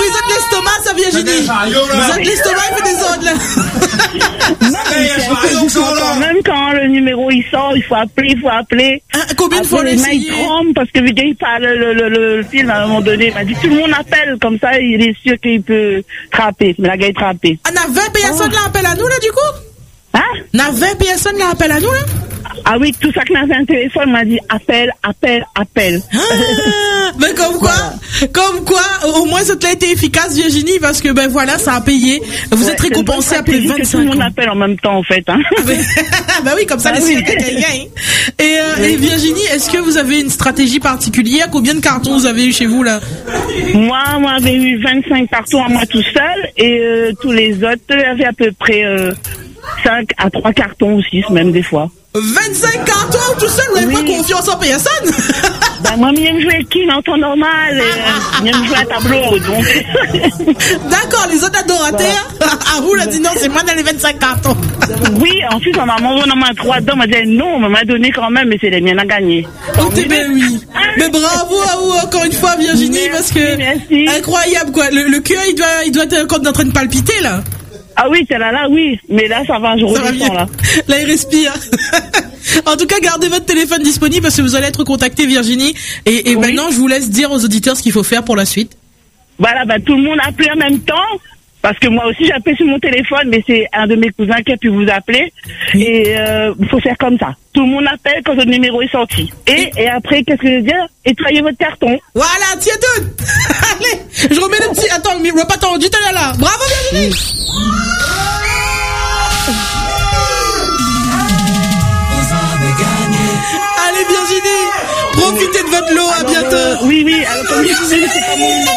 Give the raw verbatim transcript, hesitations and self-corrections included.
êtes l'estomac, ça, Virginie. Vous êtes l'estomac, il fait des ordres, là. Non, mais c'est un peu différent quand même quand le numéro il sort, il faut appeler, il faut appeler. Ah, combien de fois les mecs trompent parce que le gars il parle le, le, le, le film à un moment donné, il m'a dit tout le monde appelle comme ça, il est sûr qu'il peut trapper, mais la gars est trappée. Ah, n'a vingt personnes là appellent à nous là du coup? Hein? N'a vingt personnes là appellent à nous là? Ah oui, tout ça que n'avait un téléphone m'a dit appelle, appelle, appelle. Ah, mais comme quoi, voilà. Comme quoi, au moins ça a été efficace, Virginie, parce que ben voilà, ça a payé. Vous ouais, êtes récompensé après vingt-cinq ans. Tout le monde appelle en même temps en fait. Hein. Bah oui, comme ça, ah, les oui. quelqu'un. Et, euh, oui. et Virginie, est-ce que vous avez une stratégie particulière? Combien de cartons vous avez eu chez vous là? Moi, moi, j'avais eu vingt-cinq cartons à moi tout seul, et euh, tous les autres avaient à peu près euh, cinq à trois cartons ou six même des fois. vingt-cinq cartons tout seul, vous n'avez oui. pas confiance en personne? Ben moi, j'aime jouer qui en temps normal, j'aime jouer à tableau, donc. D'accord, les autres adorateurs, à vous, là, dit non, c'est moi dans les vingt-cinq cartons. Oui, ensuite, on m'a envoyé trois dedans, on m'a dit non, on m'a donné quand même, mais c'est les miens à gagner. Oh, t'es bien, oui. Mais bravo à vous, encore une fois, Virginie, merci, parce que. Merci. Incroyable, quoi. Le, le cœur, il doit, il doit être encore en train de palpiter, là. Ah oui, c'est là, là, oui. Mais là, ça va, je redescends, là. Là, il respire. En tout cas, gardez votre téléphone disponible parce que vous allez être contacté, Virginie. Et, et oui. Maintenant, je vous laisse dire aux auditeurs ce qu'il faut faire pour la suite. Voilà, bah, tout le monde a appelé en même temps. Parce que moi aussi, j'ai appelé sur mon téléphone, mais c'est un de mes cousins qui a pu vous appeler. Oui. Et il euh, faut faire comme ça. Tout le monde appelle quand votre numéro est sorti. Et, et après, qu'est-ce que je veux dire? Étoilez votre carton. Voilà, tiens tout. Allez, je remets le petit... Attends, le pas tendu, t'es là, là. Bravo, Virginie. Oui. Allez, Virginie, profitez de votre lot, à bientôt. Euh, oui, oui, alors comme je disais, c'est pas mon